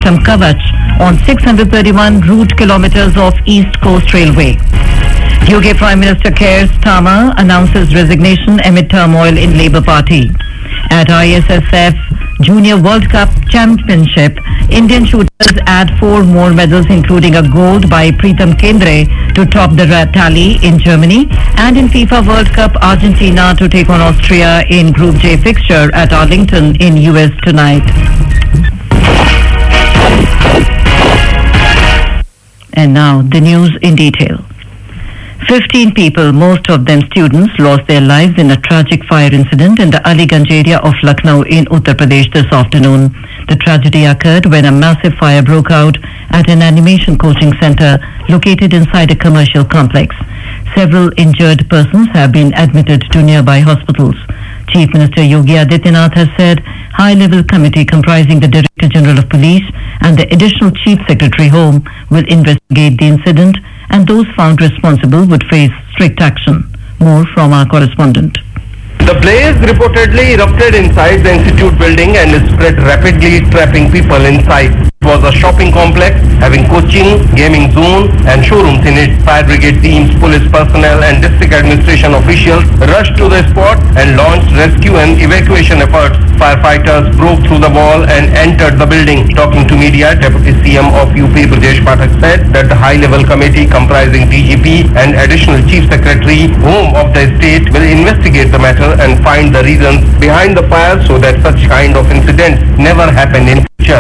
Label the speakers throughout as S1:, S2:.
S1: system Kavach on 631 route kilometers of East Coast Railway. UK Prime Minister Keir Starmer announces resignation amid turmoil in Labour Party. At ISSF Junior World Cup Championship, Indian shooters add 4 more medals, including a gold by Pritam Kendre to top the tally in Germany. And in FIFA World Cup, Argentina to take on Austria in Group J fixture at Arlington in US tonight. And now the news in detail. 15 people, most of them students, lost their lives in a tragic fire incident in the Aliganj area of Lucknow in Uttar Pradesh this afternoon. The tragedy occurred when a massive fire broke out at an animation coaching center located inside a commercial complex. Several injured persons have been admitted to nearby hospitals. Chief Minister Yogi Adityanath has said high-level committee comprising the Director General of Police and the Additional Chief Secretary Home will investigate the incident, and those found responsible would face strict action. More from our correspondent.
S2: The blaze reportedly erupted inside the institute building and spread rapidly, trapping people inside. It was a shopping complex having coaching, gaming zone and showrooms in it. Fire brigade teams, police personnel and district administration officials rushed to the spot and launched rescue and evacuation efforts. Firefighters broke through the wall and entered the building. Talking to media, Deputy CM of UP Brajesh Pathak said that the high-level committee comprising DGP and Additional Chief Secretary Home of the state will investigate the matter and find the reasons behind the fire so that such kind of incidents never happen in future.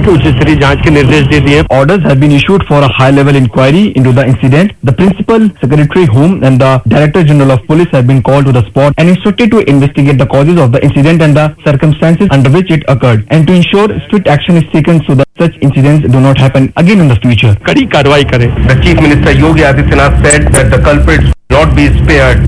S3: Orders have been issued for a high-level inquiry into the incident. The Principal Secretary Home and the Director General of Police have been called to the spot and instructed to investigate the causes of the incident and the circumstances under which it occurred, and to ensure strict action is taken so that such incidents do not happen again in the future.
S2: The Chief Minister Yogi Adityanath said that the culprits will not be spared.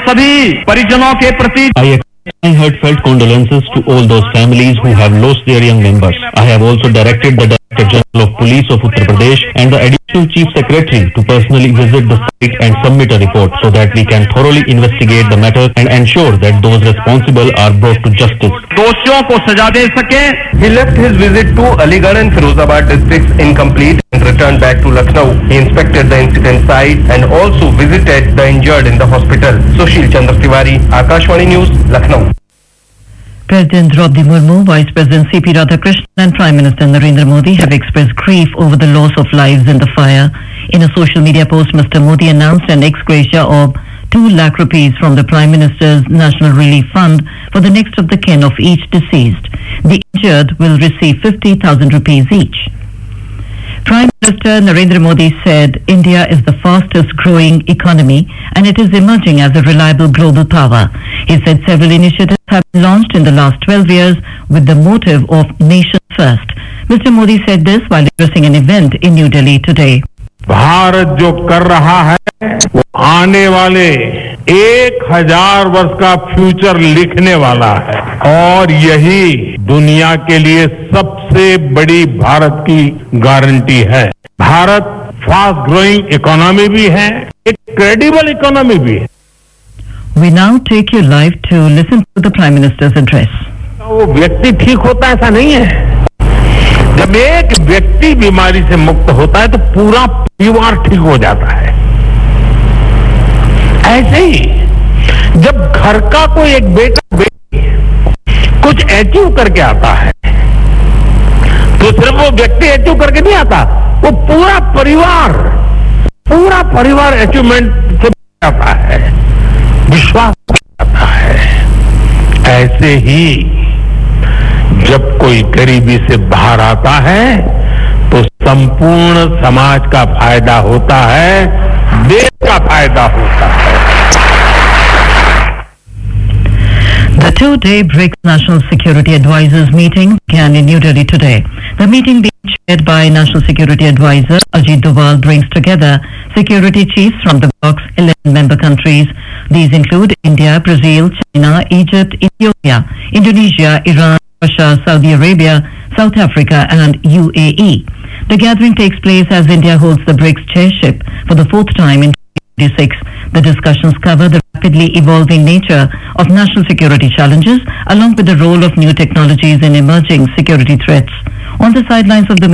S4: I heartfelt condolences to all those families who have lost their young members. I have also directed the Director General of Police of Uttar Pradesh and the Additional Chief Secretary to personally visit the site and submit a report so that we can thoroughly investigate the matter and ensure that those responsible are brought to justice.
S2: He left his visit to Aligarh and Firozabad districts incomplete and returned back to Lucknow. He inspected the incident site and also visited the injured in the hospital. Sushil Chandra Tiwari, Akashvani News, Lucknow.
S1: President Draupadi Murmu, Vice President C.P. Radhakrishnan and Prime Minister Narendra Modi have expressed grief over the loss of lives in the fire. In a social media post, Mr. Modi announced an ex gratia of 2 lakh rupees from the Prime Minister's National Relief Fund for the next of the kin of each deceased. The injured will receive 50,000 rupees each. Prime Minister Narendra Modi said India is the fastest growing economy and it is emerging as a reliable global power. He said several initiatives have been launched in the last 12 years with the motive of nation first. Mr. Modi said this while addressing an event in New Delhi today.
S5: Bharat जो कर रहा है वो आने वाले 1000 वर्ष का future लिखने वाला है और यही दुनिया के लिए सबसे बड़ी भारत की गारंटी है। भारत फास्ट ग्रोइंग इकोनॉमी भी है, एक क्रेडिबल इकोनॉमी भी है।
S1: We now take you live to listen to the Prime Minister's address.
S5: वो व्यक्ति ठीक होता ऐसा नहीं है। जब एक व्यक्ति बीमारी से मुक्त होता है तो पूरा परिवार ठीक हो जाता है। ऐसे ही जब घर का कोई एक बेटा बेटी कुछ अचीव करके आता है तो सिर्फ वो व्यक्ति अचीव करके नहीं आता, वो पूरा परिवार अचीवमेंट से आता है, विश्वास आता है। ऐसे ही जब कोई गरीबी से बाहर आता है तो संपूर्ण समाज का फायदा होता है, देश का फायदा होता है।
S1: The 2-day BRICS National Security Advisors meeting began in New Delhi today. The meeting being chaired by National Security Advisor Ajit Doval brings together security chiefs from the bloc's 11 member countries. These include India, Brazil, China, Egypt, Ethiopia, Indonesia, Iran, Russia, Saudi Arabia, South Africa and UAE. The gathering takes place as India holds the BRICS chairship for the 4th time in 2026. The discussions cover the rapidly evolving nature of national security challenges along with the role of new technologies in emerging security threats. On the sidelines of the